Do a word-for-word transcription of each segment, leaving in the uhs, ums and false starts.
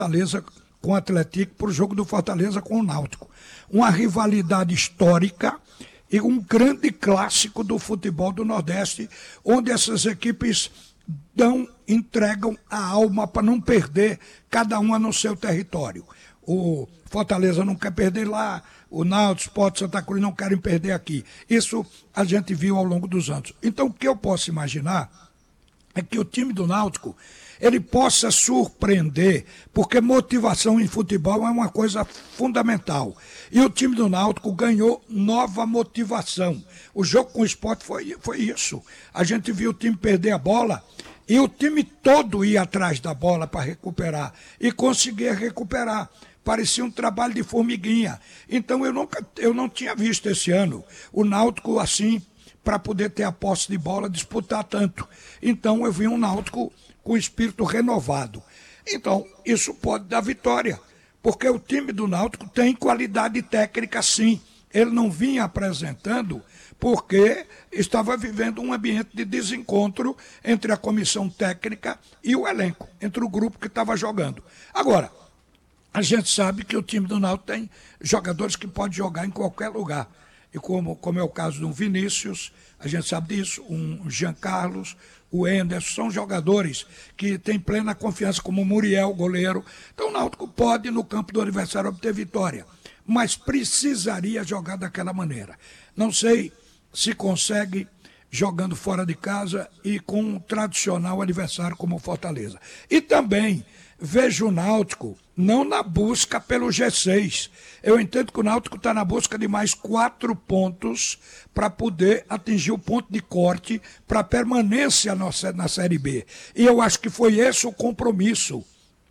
Fortaleza com o Atlético para o jogo do Fortaleza com o Náutico. Uma rivalidade histórica e um grande clássico do futebol do Nordeste, onde essas equipes dão, entregam a alma para não perder, cada uma no seu território. O Fortaleza não quer perder lá, o Náutico, Sport, Santa Cruz não querem perder aqui. Isso a gente viu ao longo dos anos. Então o que eu posso imaginar é que o time do Náutico ele possa surpreender, porque motivação em futebol é uma coisa fundamental. E o time do Náutico ganhou nova motivação. O jogo com o Sport foi, foi isso. A gente viu o time perder a bola e o time todo ia atrás da bola para recuperar e conseguia recuperar. Parecia um trabalho de formiguinha. Então eu, nunca, eu não tinha visto esse ano o Náutico assim, para poder ter a posse de bola, disputar tanto. Então eu vi um Náutico com espírito renovado. Então, isso pode dar vitória, porque o time do Náutico tem qualidade técnica sim. Ele não vinha apresentando porque estava vivendo um ambiente de desencontro entre a comissão técnica e o elenco, entre o grupo que estava jogando. Agora, a gente sabe que o time do Náutico tem jogadores que podem jogar em qualquer lugar. E como, como é o caso do Vinícius, a gente sabe disso, um Jean Carlos, o Enderson, são jogadores que têm plena confiança, como o Muriel, goleiro. Então o Náutico pode, no campo do adversário, obter vitória, mas precisaria jogar daquela maneira. Não sei se consegue jogando fora de casa e com um tradicional adversário como o Fortaleza. E também vejo o Náutico não na busca pelo G seis. Eu entendo que o Náutico está na busca de mais quatro pontos para poder atingir o ponto de corte para a permanência na Série B. E eu acho que foi esse o compromisso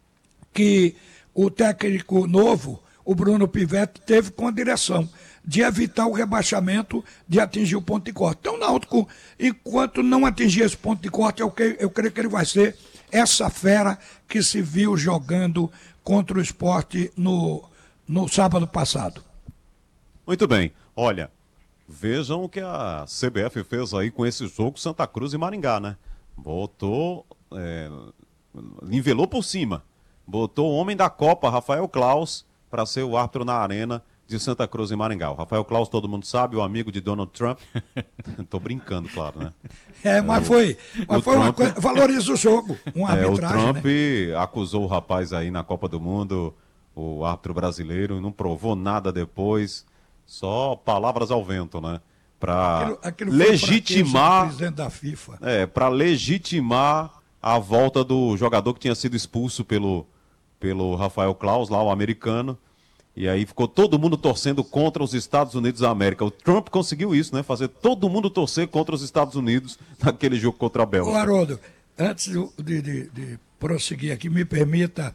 que o técnico novo, o Bruno Pivetti, teve com a direção, de evitar o rebaixamento, de atingir o ponto de corte. Então o Náutico, enquanto não atingir esse ponto de corte, eu, eu creio que ele vai ser essa fera que se viu jogando contra o Sport no, no sábado passado. Muito bem. Olha, vejam o que a C B F fez aí com esse jogo Santa Cruz e Maringá, né? Botou, é, nivelou por cima. Botou o homem da Copa, Rafael Claus, para ser o árbitro na arena de Santa Cruz e Maringá. O Rafael Claus, todo mundo sabe, o amigo de Donald Trump. Tô brincando, claro, né? É, mas foi, mas foi Trump, uma coisa, valoriza o jogo, uma é, arbitragem, o Trump né? acusou o rapaz aí na Copa do Mundo, o árbitro brasileiro, e não provou nada depois, só palavras ao vento, né? Para legitimar, presidente da FIFA. É, para legitimar a volta do jogador que tinha sido expulso pelo, pelo Rafael Claus, lá o americano. E aí ficou todo mundo torcendo contra os Estados Unidos da América. O Trump conseguiu isso, né? Fazer todo mundo torcer contra os Estados Unidos naquele jogo contra a Bélgica. Ô, Haroldo, antes de, de, de prosseguir aqui, me permita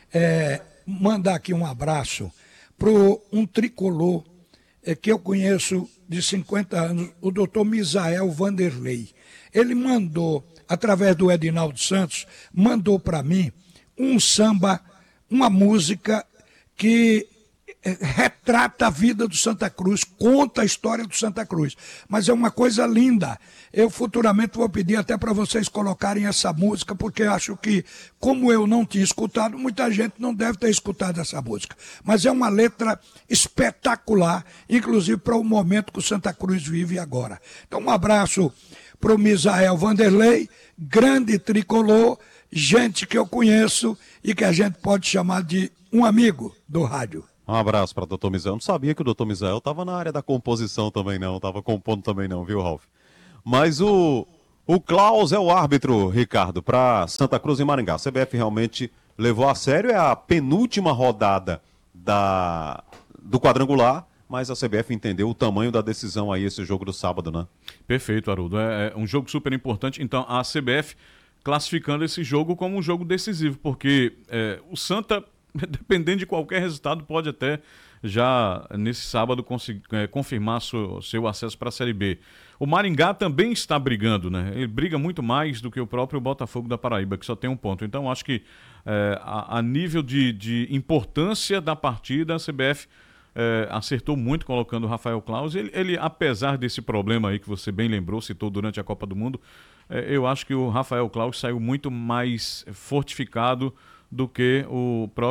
é, mandar aqui um abraço para um tricolor é, que eu conheço de cinquenta anos, o doutor Misael Vanderlei. Ele mandou, através do Edinaldo Santos, mandou para mim um samba, uma música que retrata a vida do Santa Cruz, conta a história do Santa Cruz, mas é uma coisa linda. Eu futuramente vou pedir até para vocês colocarem essa música, porque acho que, como eu não tinha escutado, muita gente não deve ter escutado essa música, mas é uma letra espetacular, inclusive para o momento que o Santa Cruz vive agora. Então um abraço para o Misael Vanderlei, grande tricolor, gente que eu conheço e que a gente pode chamar de um amigo do rádio. Um abraço para o doutor Misael. Não sabia que o doutor Misael estava na área da composição também não, estava compondo também não, viu, Ralf? Mas o, o Claus é o árbitro, Ricardo, para Santa Cruz e Maringá. A C B F realmente levou a sério, é a penúltima rodada da, do quadrangular, mas a C B F entendeu o tamanho da decisão aí, esse jogo do sábado, né? Perfeito, Haroldo. É, é um jogo super importante. Então, a C B F classificando esse jogo como um jogo decisivo, porque é, o Santa, dependendo de qualquer resultado, pode até já nesse sábado conseguir, é, confirmar seu, seu acesso para a Série B. O Maringá também está brigando, né? Ele briga muito mais do que o próprio Botafogo da Paraíba, que só tem um ponto. Então, acho que é, a, a nível de, de importância da partida, a C B F é, acertou muito colocando o Rafael Claus. Ele, ele, apesar desse problema aí que você bem lembrou, citou durante a Copa do Mundo, é, eu acho que o Rafael Claus saiu muito mais fortificado do que o próprio